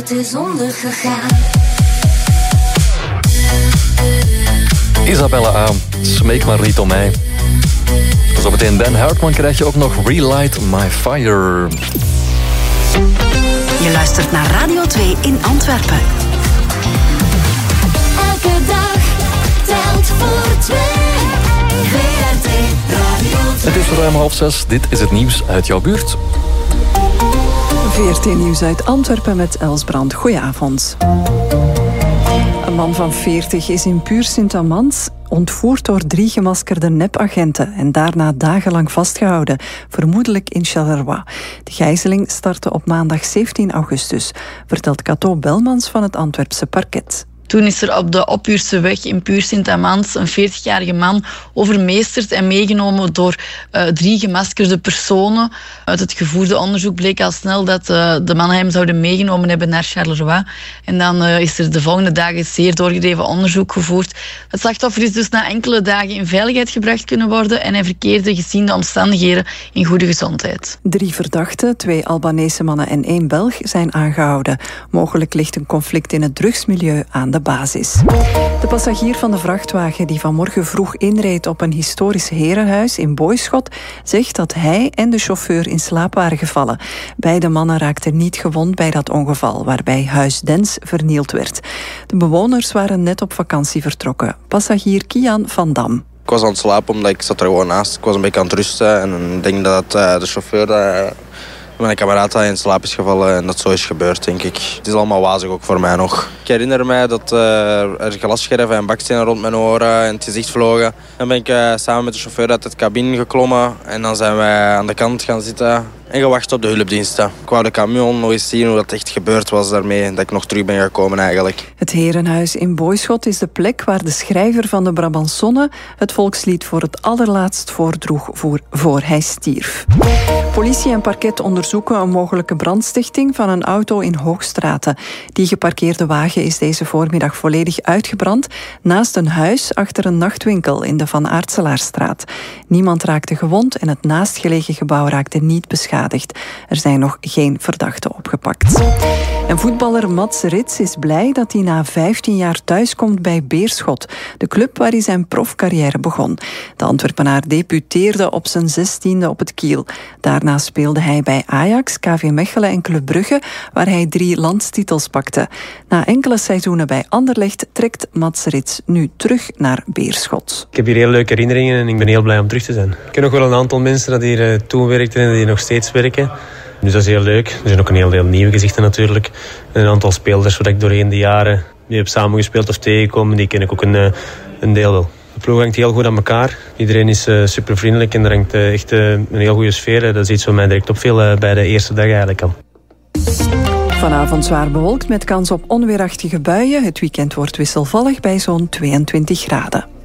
wereld is ondergegaan. Isabella A, smeek maar niet om mij. Zometeen Dan Hartman krijg je ook nog Relight My Fire. Je luistert naar Radio 2 in Antwerpen. Elke dag telt voor twee. VRT Radio 2. Het is ruim 5:30. Dit is het nieuws uit jouw buurt. VRT Nieuws uit Antwerpen met Els Brand. Goedenavond. Een man van 40 is in Puur-Sint-Amans ontvoerd door 3 gemaskerde nepagenten en daarna dagenlang vastgehouden, vermoedelijk in Charleroi. De gijzeling startte op maandag 17 augustus, vertelt Cato Belmans van het Antwerpse parket. Toen is er op de Ophuurse weg in Puur-Sint-Amans een 40-jarige man overmeesterd en meegenomen door 3 gemaskerde personen. Uit het gevoerde onderzoek bleek al snel dat de mannen hem zouden meegenomen hebben naar Charleroi. En dan is er de volgende dagen zeer doorgedreven onderzoek gevoerd. Het slachtoffer is dus na enkele dagen in veiligheid gebracht kunnen worden en hij verkeerde gezien de omstandigheden in goede gezondheid. 3 verdachten, 2 Albanese mannen en 1 Belg, zijn aangehouden. Mogelijk ligt een conflict in het drugsmilieu aan de basis. De passagier van de vrachtwagen die vanmorgen vroeg inreed op een historisch herenhuis in Boyschot zegt dat hij en de chauffeur in slaap waren gevallen. Beide mannen raakten niet gewond bij dat ongeval, waarbij Huis Dens vernield werd. De bewoners waren net op vakantie vertrokken. Passagier Kian van Dam. Ik was aan het slapen omdat ik zat er gewoon naast. Ik was een beetje aan het rusten en ik denk dat de chauffeur mijn kameraad in slaap is gevallen en dat zo is gebeurd, denk ik. Het is allemaal wazig ook voor mij nog. Ik herinner mij dat er glasscherven en bakstenen rond mijn oren en het gezicht vlogen. Dan ben ik samen met de chauffeur uit het cabine geklommen en dan zijn wij aan de kant gaan zitten en gewacht op de hulpdiensten. Ik wou de camion nog eens zien hoe dat echt gebeurd was daarmee en dat ik nog terug ben gekomen eigenlijk. Het herenhuis in Boyschot is de plek waar de schrijver van de Brabantsonne het volkslied voor het allerlaatst voordroeg voor hij stierf. Politie en parket onderzoeken een mogelijke brandstichting van een auto in Hoogstraten. Die geparkeerde wagen is deze voormiddag volledig uitgebrand naast een huis achter een nachtwinkel in de Van Aartselaarstraat. Niemand raakte gewond en het naastgelegen gebouw raakte niet beschadigd. Er zijn nog geen verdachten opgepakt. En voetballer Mats Rits is blij dat hij na 15 jaar thuiskomt bij Beerschot, de club waar hij zijn profcarrière begon. De Antwerpenaar debuteerde op zijn 16e op het Kiel. Daarna speelde hij bij Ajax, KV Mechelen en Club Brugge, waar hij 3 landstitels pakte. Na enkele seizoenen bij Anderlecht trekt Mats Rits nu terug naar Beerschot. Ik heb hier heel leuke herinneringen en ik ben heel blij om terug te zijn. Ik ken nog wel een aantal mensen dat hier toen werkten en die nog steeds werken. Dus dat is heel leuk. Er zijn ook een heel deel nieuwe gezichten natuurlijk. Een aantal spelers waar ik doorheen de jaren die heb samengespeeld of tegengekomen, die ken ik ook een deel wel. De ploeg hangt heel goed aan elkaar. Iedereen is super vriendelijk en er hangt echt een heel goede sfeer. Dat is iets wat mij direct opviel bij de eerste dag eigenlijk al. Vanavond zwaar bewolkt met kans op onweerachtige buien. Het weekend wordt wisselvallig bij zo'n 22 graden.